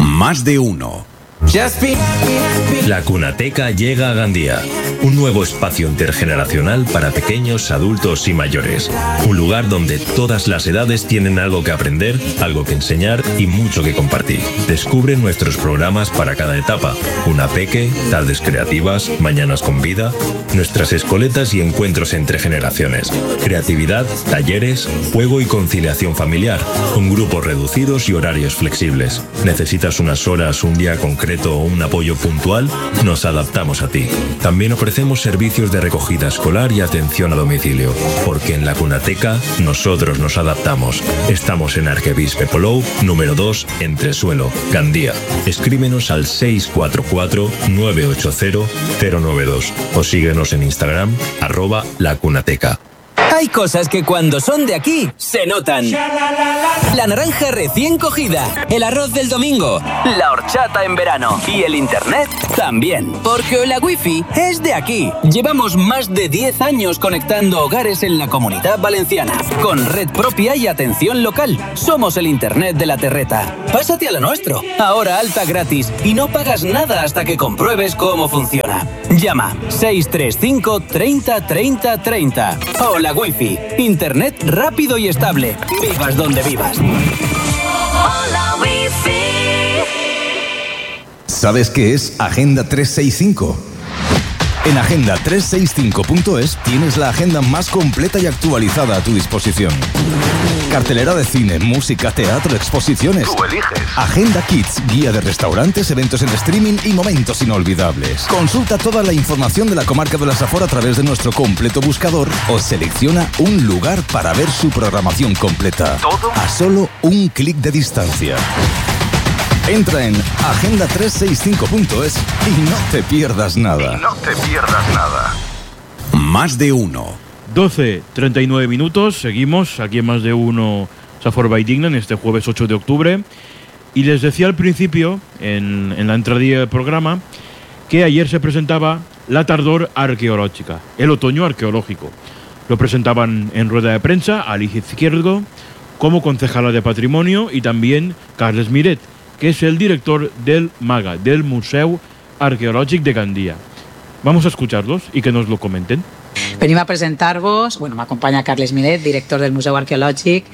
Más de uno. La Cunateca llega a Gandía, un nuevo espacio intergeneracional para pequeños, adultos y mayores. Un lugar donde todas las edades tienen algo que aprender, algo que enseñar y mucho que compartir. Descubre nuestros programas para cada etapa. Cunapeque, tardes creativas, mañanas con vida, nuestras escoletas y encuentros entre generaciones. Creatividad, talleres, juego y conciliación familiar, con grupos reducidos y horarios flexibles. ¿Necesitas unas horas, un día concreto o un apoyo puntual? Nos adaptamos a ti. También ofrecemos servicios de recogida escolar y atención a domicilio, porque en la Cunateca nosotros nos adaptamos. Estamos en Arquebisbe Polou, número 2, Entresuelo, Gandía. Escríbenos al 644-980-092 o síguenos en Instagram, @lacunateca. Hay cosas que cuando son de aquí, se notan. La naranja recién cogida, el arroz del domingo, la horchata en verano y el internet también. Porque la wifi es de aquí. Llevamos más de 10 años conectando hogares en la Comunidad Valenciana. Con red propia y atención local. Somos el internet de la terreta. Pásate a lo nuestro. Ahora alta gratis y no pagas nada hasta que compruebes cómo funciona. Llama 635 30 30 30. O la wifi. Internet rápido y estable. Vivas donde vivas. Hola Wi-Fi. ¿Sabes qué es Agenda 365? En agenda365.es tienes la agenda más completa y actualizada a tu disposición. Cartelera de cine, música, teatro, exposiciones. Tú eliges. Agenda Kids, guía de restaurantes, eventos en streaming y momentos inolvidables. Consulta toda la información de la comarca de la Safor a través de nuestro completo buscador o selecciona un lugar para ver su programación completa. ¿Todo? A solo un clic de distancia. Entra en agenda365.es y no te pierdas nada. Más de uno. 12:39 minutos. Seguimos aquí en Más de Uno Safor by Dignan este jueves 8 de octubre. Y les decía al principio, en la entradilla del programa, que ayer se presentaba la tardor arqueológica, el otoño arqueológico. Lo presentaban en rueda de prensa Alicia Izquierdo como concejala de Patrimonio y también Carles Miret, que es el director del MAGA, del Museu Arqueològic de Gandía. Vamos a escucharlos y que nos lo comenten. Venim a presentar-vos, m'acompanya Carles Miret, director del Museu Arqueològic,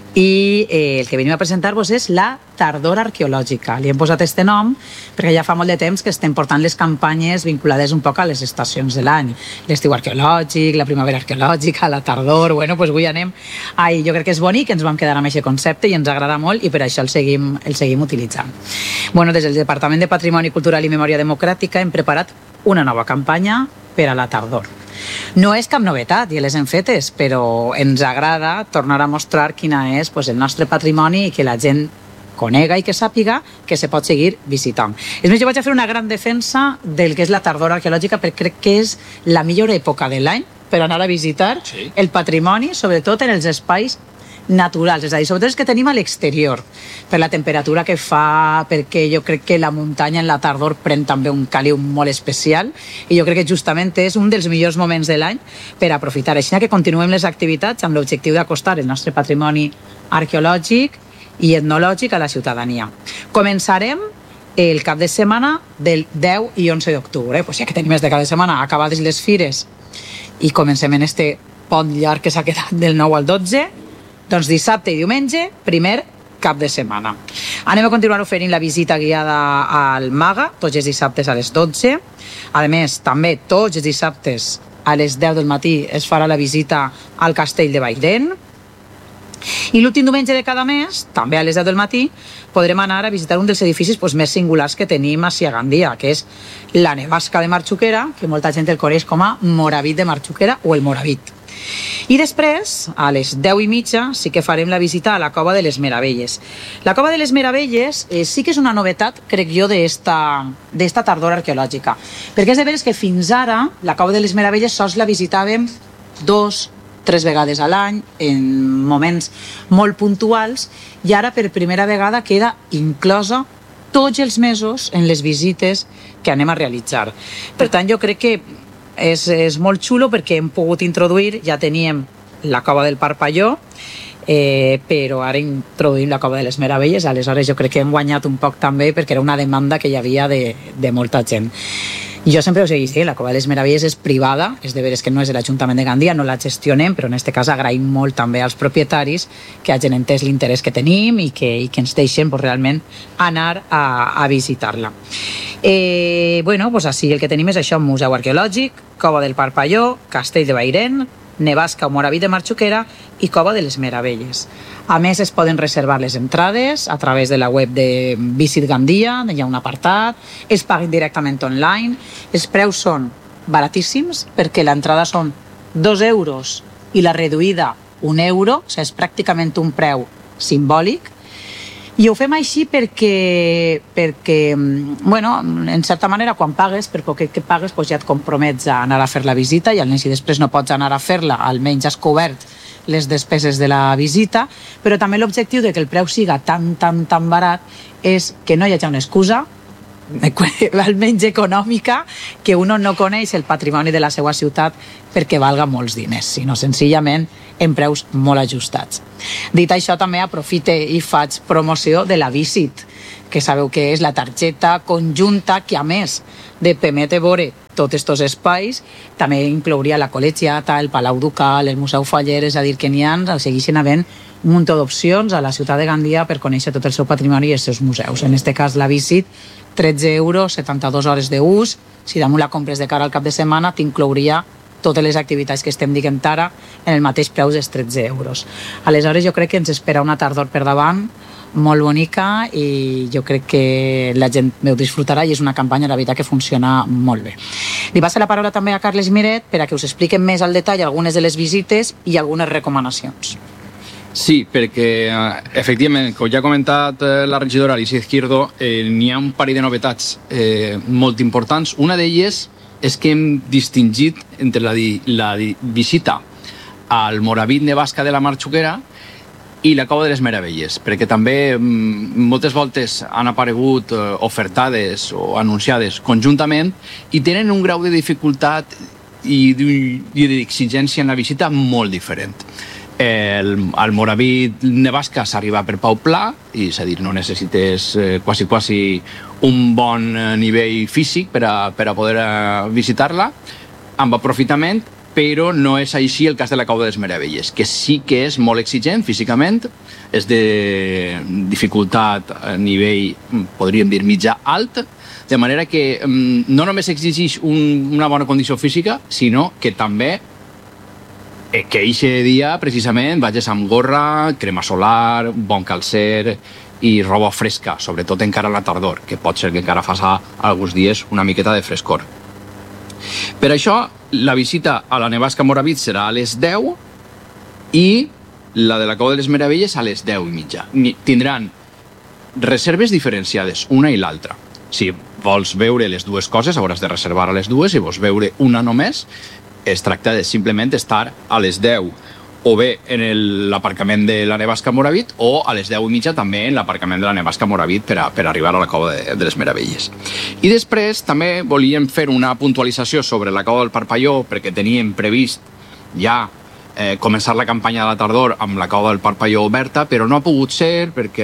i el que venim a presentar-vos és la tardor arqueològica. Li hem posat este nom perquè ja fa molt de temps que estem portant les campanyes vinculades un poc a les estacions de l'any. L'estiu arqueològic, la primavera arqueològica, la tardor, doncs avui anem. Jo crec que és bonic, ens vam quedar amb aquest concepte i ens agrada molt i per això el seguim utilitzant. Des del Departament de Patrimoni Cultural i Memòria Democràtica hem preparat una nova campanya per a la tardor. No és cap novetat, ja les hem fetes, però ens agrada tornar a mostrar quina és el nostre patrimoni i que la gent conega i que sàpiga que se pot seguir visitant. És més, jo vaig a fer una gran defensa del que és la tardor arqueològica perquè crec que és la millor època de l'any per anar a visitar el patrimoni, sobretot en els espais naturals, és a dir, sobretot els que tenim a l'exterior, per la temperatura que fa, perquè jo crec que la muntanya en la tardor pren també un caliu molt especial i jo crec que justament és un dels millors moments de l'any per aprofitar. Així que continuem les activitats amb l'objectiu d'acostar el nostre patrimoni arqueològic i etnològic a la ciutadania. Començarem el cap de setmana del 10 i 11 d'octubre, ja que tenim este cap de setmana acabades les fires i comencem en este pont llarg que s'ha quedat del 9 al 12, doncs dissabte i diumenge, primer cap de setmana. Anem a continuar oferint la visita guiada al MAGA, tots els dissabtes a les 12. A més, també tots els dissabtes a les 10 del matí es farà la visita al Castell de Vallden. I l'últim diumenge de cada mes, també a les 10 del matí, podrem anar a visitar un dels edificis més singulars que tenim a Gandia, que és la Nevasca de Marxuquera, que molta gent el coneix com a Moravit de Marxuquera o el Moravit. I després, a les 10:30, sí que farem la visita a la Cova de les Meravelles. La Cova de les Meravelles sí que és una novetat, crec jo, d'esta tardor arqueològica. Perquè és de veres que fins ara la Cova de les Meravelles sols la visitàvem 2-3 vegades a l'any, en moments molt puntuals, i ara per primera vegada queda inclosa tots els mesos en les visites que anem a realitzar. Per tant, jo crec que és molt xulo perquè hem pogut introduir, ja teníem la Cova del Parpalló, però ara introduïm la Cova de les Meravelles, aleshores jo crec que hem guanyat un poc també perquè era una demanda que hi havia de molta gent. Jo sempre us he dit, la Cova de les Meravelles és privada, és de veres que no és de l'Ajuntament de Gandia, no la gestionem, però en aquest cas agraïm molt també als propietaris que hagin entès l'interès que tenim i que ens deixen realment anar a visitar-la. Bueno, pues així el que tenim és això, Museu Arqueològic, Cova del Parpalló, Castell de Bairén, Nevasca o Moravit de Marxuquera i Cova de les Meravelles. A més, es poden reservar les entrades a través de la web de Visit Gandia, hi ha un apartat, es paguen directament online, els preus són baratíssims perquè l'entrada són 2 euros i la reduïda 1 euro, o sigui, és pràcticament un preu simbòlic. I ho fem així perquè, bueno, en certa manera, quan pagues, per poc que pagues, doncs ja et compromets a anar a fer la visita i almenys si després no pots anar a fer-la, almenys has cobert les despeses de la visita, però també l'objectiu de que el preu siga tan barat és que no hi hagi una excusa, almenys econòmica, que uno no coneix el patrimoni de la seva ciutat perquè valga molts diners, sinó senzillament en preus molt ajustats. Dit això, també aprofite i faig promoció de la Visit, que sabeu que és la targeta conjunta que, a més de permetre veure tots aquests espais, també inclouria la Col·legiata, el Palau Ducal, el Museu Faller, és a dir, que n'hi ha, segueixen havent un munt d'opcions a la ciutat de Gandia per conèixer tot el seu patrimoni i els seus museus. En aquest cas, la Visit, 13 euros, 72 hores d'ús. Si damunt la compres de cara al cap de setmana, t'inclouria totes les activitats que estem dient ara en el mateix preu dels 13 euros. Aleshores, jo crec que ens espera una tardor per davant molt bonica i jo crec que la gent ho disfrutarà i és una campanya, la veritat, que funciona molt bé. Li passo la paraula també a Carles Miret per a que us expliquen més al detall algunes de les visites i algunes recomanacions. Sí, perquè efectivament, com ja ha comentat la regidora Alicia Izquierdo, n'hi ha un parell de novetats molt importants. Una d'elles és que hem distingit entre la visita al Moravit Nevasca de la Marxuquera i la Cova de les Meravelles, perquè també moltes voltes han aparegut ofertades o anunciades conjuntament i tenen un grau de dificultat i d'exigència en la visita molt diferent. Al Moravit Nevasca s'arriba per Pau Pla, i és a dir, no necessites quasi un bon nivell físic per a poder visitar-la amb aprofitament, però no és així el cas de la Cova de les Meravelles, que sí que és molt exigent físicament, és de dificultat a nivell, podríem dir, mitjà-alt, de manera que no només exigeix una bona condició física, sinó que també que eixe dia, precisament, vagis amb gorra, crema solar, bon calcer i roba fresca, sobretot encara a la tardor, que pot ser que encara faci alguns dies una miqueta de frescor. Per això, la visita a la Nevasca Moravit serà a les 10 i la de la Cova de les Meravelles a les 10:30. Tindran reserves diferenciades, una i l'altra. Si vols veure les dues coses, hauràs de reservar a les dues. Si vols veure una només, es tracta de simplement estar a les 10 o bé en l'aparcament de la Nevasca Moravit o a les 10:30 també en l'aparcament de la Nevasca Moravit per arribar a la Cova de les Meravelles. I després també volíem fer una puntualització sobre la Cova del Parpalló perquè teníem previst ja començar la campanya de la tardor amb la Cova del Parpalló oberta, però no ha pogut ser perquè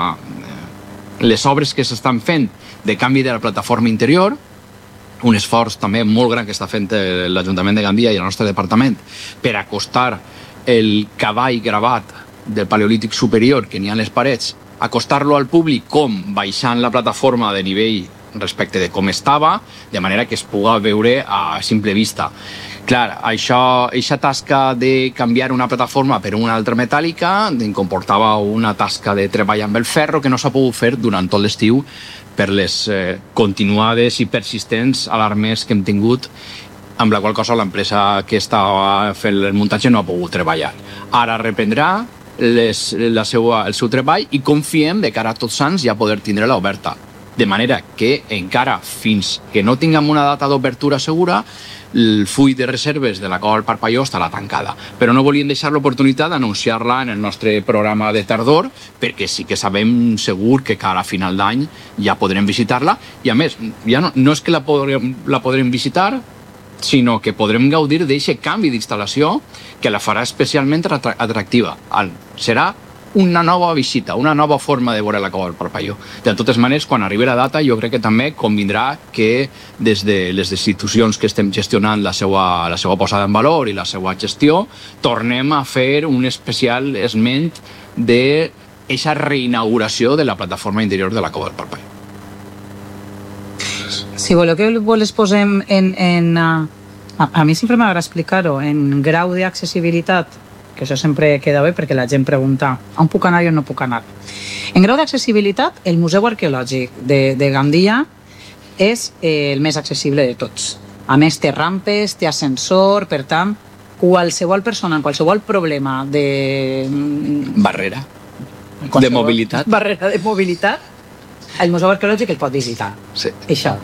les obres que s'estan fent de canvi de la plataforma interior, un esforç també molt gran que està fent l'Ajuntament de Gandia i el nostre departament per acostar el cavall gravat del Paleolític superior que n'hi ha a les parets, acostar-lo al públic com baixant la plataforma de nivell respecte de com estava, de manera que es pugui veure a simple vista. Clar, aquesta tasca de canviar una plataforma per una altra metàl·lica comportava una tasca de treball amb el ferro que no s'ha pogut fer durant tot l'estiu per les continuades i persistents alarmes que hem tingut, amb la qual cosa l'empresa que estava fent el muntatge no ha pogut treballar. Ara reprendrà el seu treball i confiem de cara a Tots Sants ja poder tindre-la oberta. De manera que encara fins que no tinguem una data d'obertura segura, el full de reserves de la Cova del Parpalló estarà tancada. Però no volíem deixar l'oportunitat d'anunciar-la en el nostre programa de tardor, perquè sí que sabem segur que cara a final d'any ja podrem visitar-la. I a més, ja no és que la podrem visitar, sinó que podrem gaudir d'aquest canvi d'instal·lació que la farà especialment atractiva. Serà una nova visita, una nova forma de veure la Cova del Parpalló. De totes maneres, quan arribi la data, jo crec que també convindrà que des de les institucions que estem gestionant la seva posada en valor i la seva gestió, tornem a fer un especial esment d'aquesta reinauguració de la plataforma interior de la Cova del Parpalló. Si voleu que les posem a mi sempre m'agrada explicar-ho en grau d'accessibilitat, que això sempre queda bé perquè la gent pregunta on puc anar i on no puc anar. En grau d'accessibilitat, el Museu Arqueològic de Gandia és el més accessible de tots. A més, té rampes, té ascensor, per tant, qualsevol persona amb qualsevol problema de... Barrera de mobilitat. Barrera de mobilitat, el Museu Arqueològic el pot visitar. Sí. Això.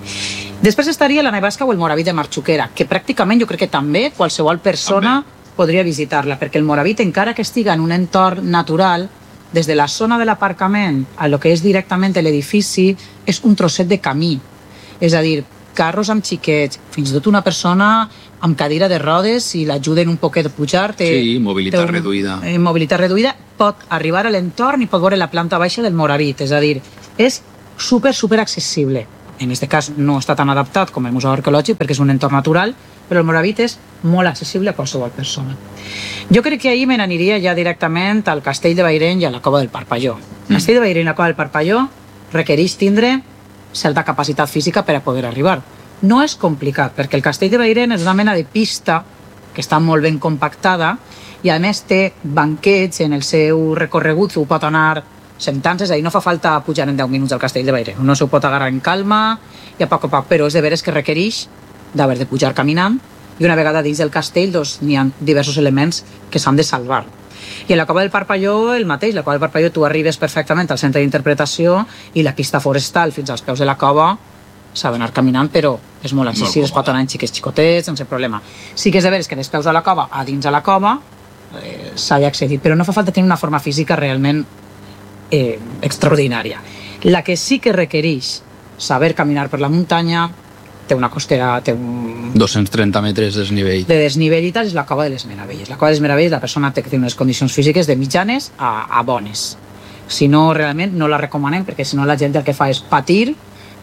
Després estaria la nevasca o el Moravit de Marxuquera, que pràcticament jo crec que també qualsevol persona podria visitar-la, perquè el Moravit, encara que estiga en un entorn natural, des de la zona de l'aparcament a lo que és directament l'edifici, és un trosset de camí. És a dir, carros amb xiquets, fins i tot una persona amb cadira de rodes, si l'ajuden un poquet a pujar... Sí, mobilitat reduïda. Mobilitat reduïda, pot arribar a l'entorn i pot veure la planta baixa del Moravit. És a dir, és super accessible. En aquest cas no està tan adaptat com el Museu Arqueològic perquè és un entorn natural, però el Moravit és molt accessible a qualsevol persona. Jo crec que ahir me n'aniria ja directament al Castell de Bairén i a la Cova del Parpalló. El Castell de Bairén i la Cova del Parpalló requereix tindre certa capacitat física per a poder arribar. No és complicat, perquè el Castell de Bairén és una mena de pista que està molt ben compactada i a més té banquets en el seu recorregut que ho pot anar sentant-se, és a dir, no fa falta pujar en 10 minuts al Castell de Bairén. Uno s'ho pot agarrar en calma i a poc a poc, però és de veres que requereix d'haver de pujar caminant i una vegada dins del castell n'hi ha diversos elements que s'han de salvar. I a la Cova del Parpalló el mateix, la Cova del Parpalló tu arribes perfectament al centre d'interpretació i la pista forestal fins als peus de la cova s'ha d'anar caminant, però és molt accessible, es pot anar en xiquets xicotets, sense problema. Sí que és de veres que dels peus de la cova a dins de la cova s'ha d'accedir, però no fa falta tenir una forma física realment extraordinària. La que sí que requereix saber caminar per la muntanya, té una costera, té 230 metres de desnivell. De desnivell i tal, és la Cova de les Meravelles. La Cova de les Meravelles, la persona té que tenir unes condicions físiques de mitjanes a bones. Si no, realment no la recomanem, perquè si no la gent el que fa és patir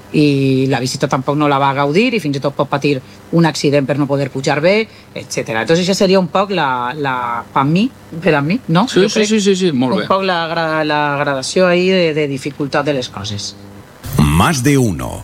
i la visita tampoc no la va gaudir i fins i tot pot patir un accident per no poder pujar bé, etc. Entonces això seria un poc per a mi, no? Sí, molt bé. Un poc la gradació ahí de dificultat de les coses. Más de uno.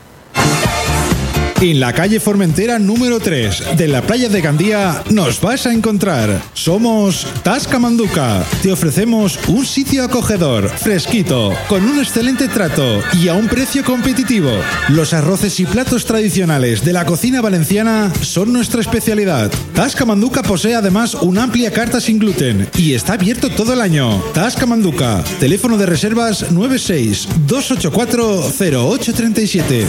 En la calle Formentera número 3 de la playa de Gandía nos vas a encontrar. Somos Tasca Manduca. Te ofrecemos un sitio acogedor, fresquito, con un excelente trato y a un precio competitivo. Los arroces y platos tradicionales de la cocina valenciana son nuestra especialidad. Tasca Manduca posee además una amplia carta sin gluten y está abierto todo el año. Tasca Manduca. Teléfono de reservas 96 284 0837.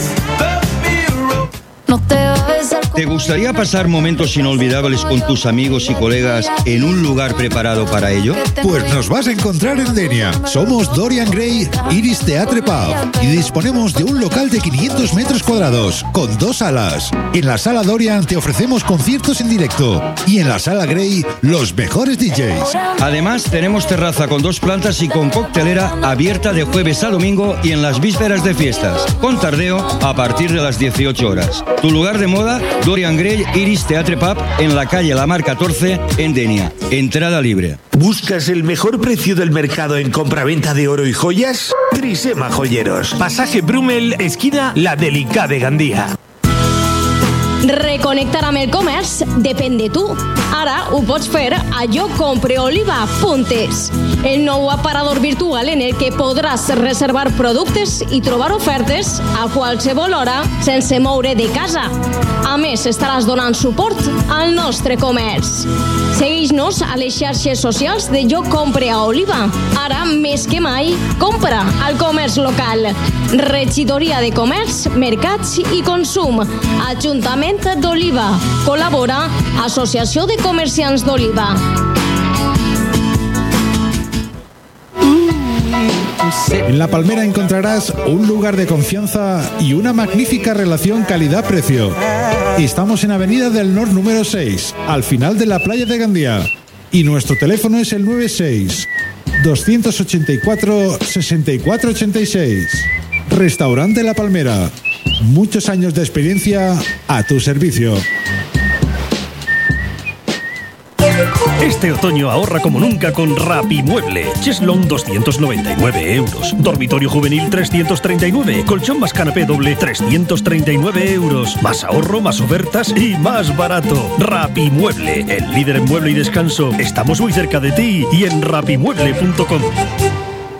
¿Te gustaría pasar momentos inolvidables con tus amigos y colegas en un lugar preparado para ello? Pues nos vas a encontrar en Denia. Somos Dorian Gray Iris Theatre Pub y disponemos de un local de 500 metros cuadrados con 2 salas. En la sala Dorian te ofrecemos conciertos en directo y en la sala Gray los mejores DJs. Además tenemos terraza con 2 plantas y con coctelera abierta de jueves a domingo y en las vísperas de fiestas, con tardeo a partir de las 18 horas. Tu lugar de moda, Dorian Gray Iris Theatre Pub en la calle La Mar 14 en Denia. Entrada libre. ¿Buscas el mejor precio del mercado en compraventa de oro y joyas? Trisema Joyeros. Pasaje Brumel, esquina La Delicada de Gandía. Reconnectar amb el comerç depèn de tu. Ara ho pots fer a jocompreoliva.es, el nou aparador virtual en el que podràs reservar productes i trobar ofertes a qualsevol hora sense moure de casa. A més, estaràs donant suport al nostre comerç. Segueix-nos a les xarxes socials de Jo Compre a Oliva. Ara, més que mai, compra al comerç local. Regidoria de Comerç, Mercats i Consum. Ajuntament d'Oliva. Col·labora Associació de Comerciants d'Oliva. En La Palmera encontrarás un lugar de confianza y una magnífica relación calidad-precio. Estamos en Avenida del Nord número 6, al final de la playa de Gandía. Y nuestro teléfono es el 96 284 6486. Restaurante La Palmera. Muchos años de experiencia a tu servicio. Este otoño ahorra como nunca con Rapimueble. Cheslong 299 euros. Dormitorio juvenil 339. Colchón más canapé doble 339 euros. Más ahorro, más ofertas y más barato. Rapimueble, el líder en mueble y descanso. Estamos muy cerca de ti y en rapimueble.com.